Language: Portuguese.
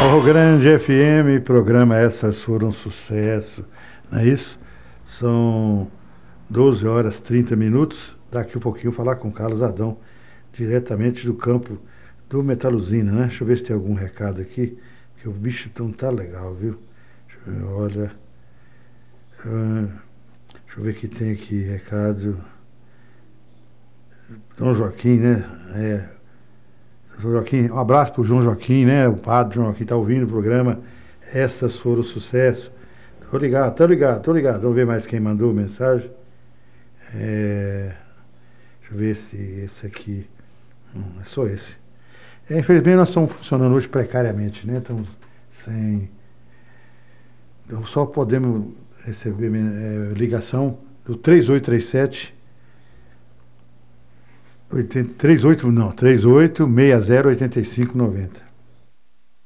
O Grande FM, programa Essas Foram Sucesso, não é isso? São 12 horas 30 minutos. Daqui um pouquinho eu vou falar com o Carlos Adão, diretamente do campo do Metaluzina, né? Deixa eu ver se tem algum recado aqui, que o bicho não tá legal, viu? Olha, deixa eu ver que tem aqui recado. João Joaquim, né? João Joaquim, um abraço pro João Joaquim, né? O padre João Joaquim tá ouvindo o programa. Essas foram sucesso. Tô ligado. Vamos ver mais quem mandou mensagem. Deixa eu ver se esse aqui. É só esse. Infelizmente nós estamos funcionando hoje precariamente, né? Estamos sem. Então, só podemos receber ligação do 3837 38 60 8590.